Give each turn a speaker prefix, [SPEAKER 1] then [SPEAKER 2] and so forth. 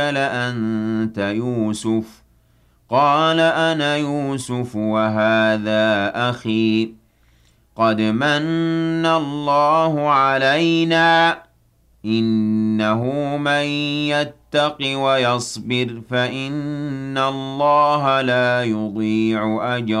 [SPEAKER 1] أنت يوسف قال أنا يوسف وهذا أخي قد مَنَّ اللَّهُ عَلَيْنَا إِنَّهُ مَن يَتَّقِ وَيَصْبِرْ فَإِنَّ اللَّهَ لَا يُضِيعُ أَجْرَ